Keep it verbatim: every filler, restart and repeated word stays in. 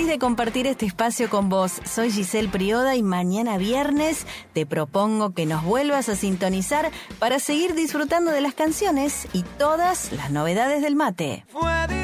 de compartir este espacio con vos. Soy Giselle Prioda y mañana viernes te propongo que nos vuelvas a sintonizar para seguir disfrutando de las canciones y todas las novedades del mate. Fue